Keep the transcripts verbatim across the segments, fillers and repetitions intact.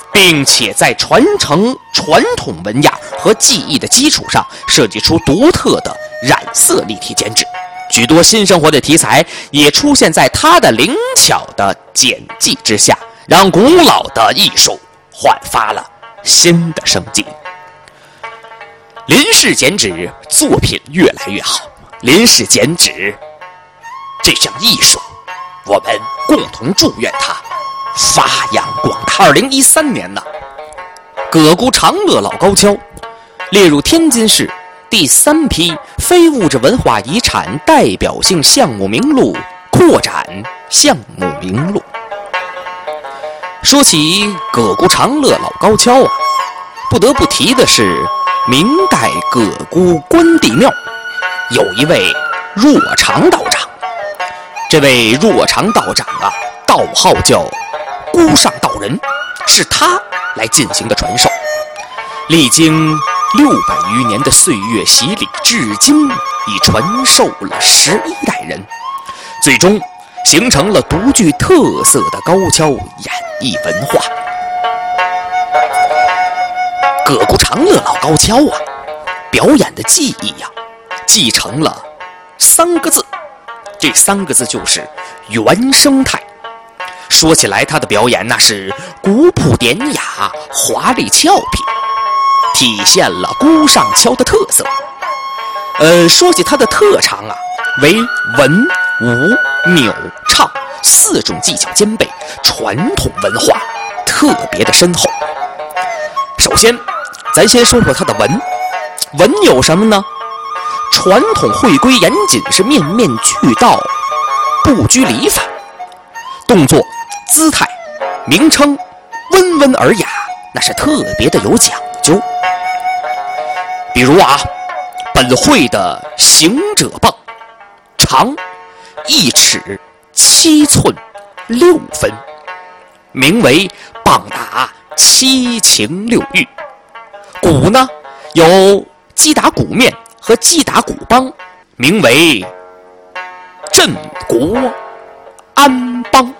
并且在传承传统文雅和技艺的基础上，设计出独特的染色立体剪纸。许多新生活的题材也出现在他的灵巧的剪辑之下，让古老的艺术焕发了新的生机。林氏剪纸作品越来越好，林氏剪纸这项艺术，我们共同祝愿它发扬光大。二零一三年呢，葛沽长乐老高跷列入天津市第三批非物质文化遗产代表性项目名录扩展项目名录。说起葛沽长乐老高跷啊，不得不提的是明代葛沽关帝庙有一位若长道长。这位若长道长啊，道号叫孤上道人，是他来进行的传授。历经六百余年的岁月洗礼，至今已传授了十一代人，最终形成了独具特色的高跷演艺文化。葛沽长乐老高跷啊，表演的技艺呀、啊，继承了三个字，这三个字就是原生态。说起来，他的表演那是古朴典雅、华丽俏皮，体现了孤上跷的特色。呃，说起他的特长啊，为文、武、扭、唱四种技巧兼备，传统文化特别的深厚。首先，咱先说说他的文，文有什么呢？传统会规严谨，是面面俱到，不拘礼法，动作、姿态、名称温文尔雅，那是特别的有讲究。比如啊，本会的行者棒长一尺七寸六分，名为棒打七情六欲。鼓呢有击打鼓面和击打鼓梆，名为镇国安邦。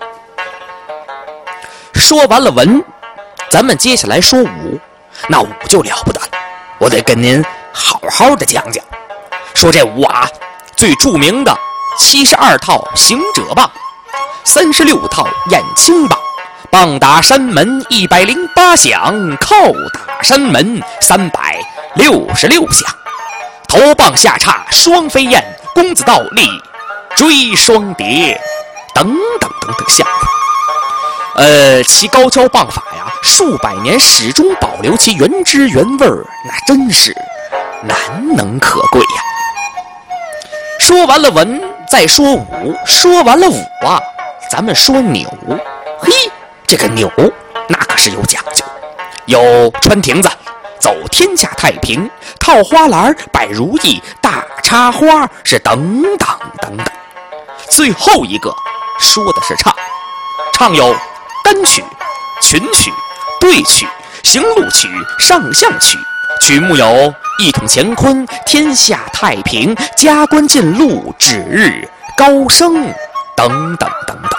说完了文，咱们接下来说武，那武就了不得了，我得跟您好好的讲讲。说这武啊，最著名的七十二套行者棒，三十六套燕青棒，棒打山门一百零八响，靠打山门三百六十六响，头棒下叉双飞燕，公子倒立追双蝶，等等等等项目。呃，其高跷棒法呀，数百年始终保留其原汁原味儿，那真是难能可贵呀。说完了文，再说武。说完了武啊，咱们说扭。嘿，这个扭那可是有讲究，有穿亭子、走天下太平、套花篮、摆如意、大插花，是等等等等。最后一个说的是唱，唱有单曲、群曲、对曲、行路曲、上象曲，曲目有一统乾坤、天下太平、加官进禄、指日高升等等等等。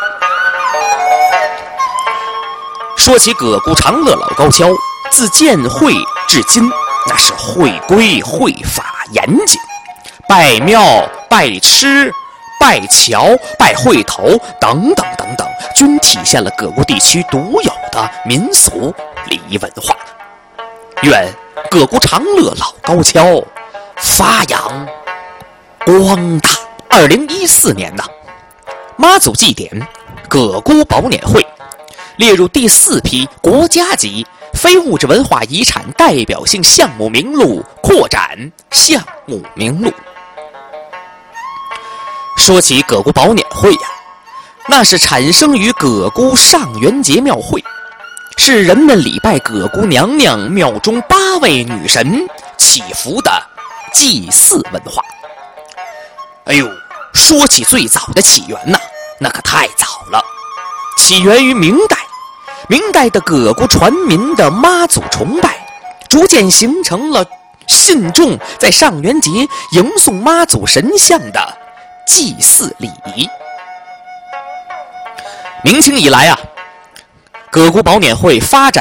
说起葛沽长乐老高跷，自建会至今，那是会规会法严谨，拜庙、拜吃、拜桥、拜会头等等等等，均体现了葛沽地区独有的民俗礼仪文化。愿葛沽长乐老高跷发扬光大。二零一四年呢，妈祖祭典葛沽宝撵会列入第四批国家级非物质文化遗产代表性项目名录扩展项目名录。说起葛沽宝撵会呀、啊，那是产生于葛沽上元节庙会，是人们礼拜葛沽娘娘庙中八位女神祈福的祭祀文化。哎呦，说起最早的起源呐、啊，那可太早了，起源于明代。明代的葛沽传民的妈祖崇拜，逐渐形成了信众在上元节迎送妈祖神像的祭祀礼仪。明清以来啊，葛沽宝撵会发展